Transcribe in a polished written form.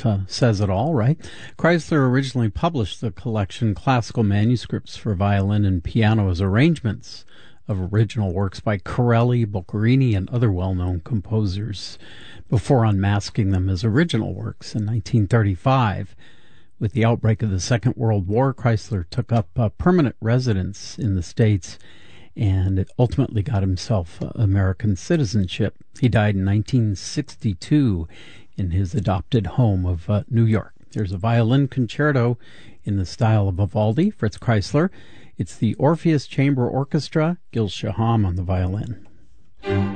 says it all, right? Chrysler originally published the collection Classical Manuscripts for Violin and Piano as arrangements of original works by Corelli, Boccherini, and other well-known composers before unmasking them as original works in 1935. With the outbreak of the Second World War, Chrysler took up permanent residence in the States and ultimately got himself American citizenship. He died in 1962 in his adopted home of New York. There's a violin concerto in the style of Vivaldi, Fritz Kreisler. It's the Orpheus Chamber Orchestra, Gil Shaham on the violin.